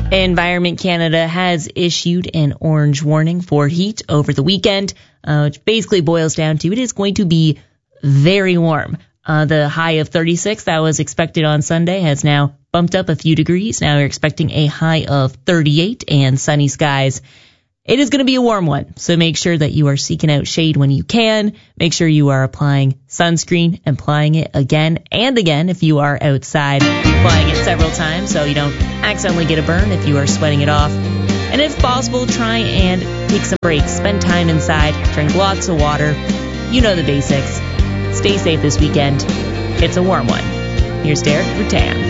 Environment Canada has issued an orange warning for heat over the weekend, which basically boils down to it is going to be very warm. The high of 36 that was expected on Sunday has now bumped up a few degrees. Now we're expecting a high of 38 and sunny skies. It is going to be a warm one, so make sure that you are seeking out shade when you can. Make sure you are applying sunscreen and applying it again and again if you are outside, applying it several times so you don't accidentally get a burn if you are sweating it off. And if possible, try and take some breaks. Spend time inside, drink lots of water. You know the basics. Stay safe this weekend. It's a warm one. Here's Derek Rutan.